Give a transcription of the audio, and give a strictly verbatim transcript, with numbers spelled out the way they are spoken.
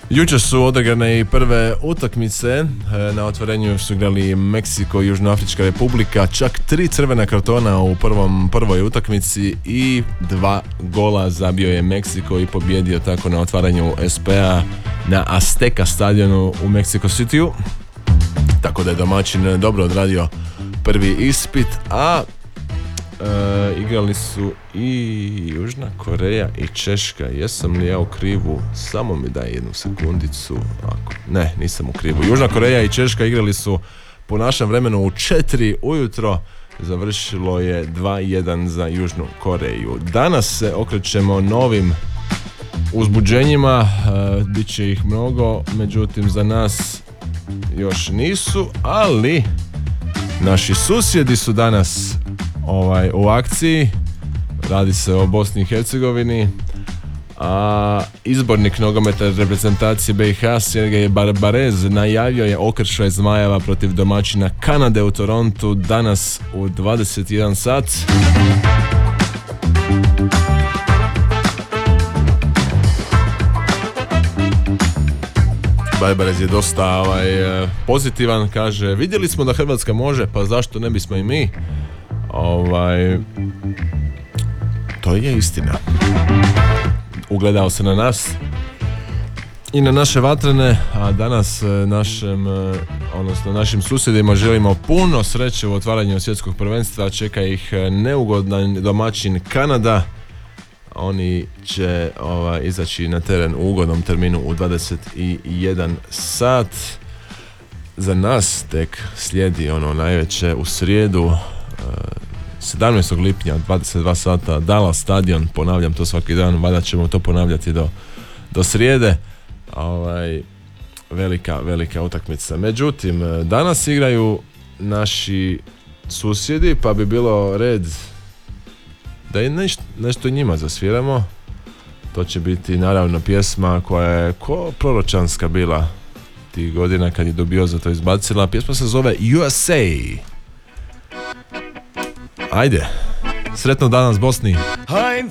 Jučer su odigrane i prve utakmice. Na otvorenju su igrali Meksiko i Južnoafrička Republika. Čak tri crvena kartona u prvom, prvoj utakmici i dva gola zabio je Meksiko i pobjedio tako na otvaranju es pe a na Azteca stadionu u Mexico Cityu. Tako da je domaćin dobro odradio prvi ispit, a E, igrali su i Južna Koreja i Češka. Jesam li ja u krivu? Samo mi daj jednu sekundicu. Ako... Ne, nisam u krivu. Južna Koreja i Češka igrali su po našem vremenu u četiri ujutro. Završilo je dva jedan za Južnu Koreju. Danas se okrećemo novim uzbuđenjima. E, Biće ih mnogo, međutim za nas još nisu, ali naši susjedi su danas Ovaj, u akciji. Radi se o Bosni i Hercegovini, a izbornik nogometne reprezentacije be i ha Sergej Barbarez najavio je okršaj Zmajeva protiv domaćina Kanade u Torontu danas u dvadeset jedan sat. Barbarez je dosta ovaj, pozitivan, kaže vidjeli smo da Hrvatska može, pa zašto ne bismo i mi. Ovaj, to je istina. Ugledao se na nas i na naše vatrene, a danas našem, odnosno našim susjedima želimo puno sreće u otvaranju svjetskog prvenstva. Čeka ih neugodan domaćin Kanada. Oni će ovaj, izaći na teren u ugodnom terminu u dvadeset jedan sat. Za nas tek slijedi ono najveće u srijedu, sedamnaestog lipnja, dvadeset dva sata, Dallas stadion, ponavljam to svaki dan, valjda ćemo to ponavljati do, do srijede. Ovaj, velika, velika utakmica. Međutim, danas igraju naši susjedi, pa bi bilo red da i nešto, nešto i njima zasviramo. To će biti naravno pjesma koja je ko proročanska bila tih godina kad je dobio za to izbacila. Pjesma se zove U S A. Ajde, sretno danas Bosni.